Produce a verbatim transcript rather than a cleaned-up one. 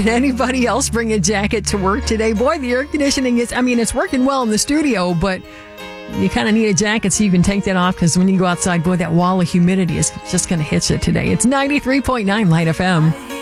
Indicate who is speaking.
Speaker 1: Did anybody else bring a jacket to work today? Boy, the air conditioning is, I mean, it's working well in the studio, but you kind of need a jacket so you can take that off, because when you go outside, boy, that wall of humidity is just going to hit you today. It's ninety-three point nine Light F M.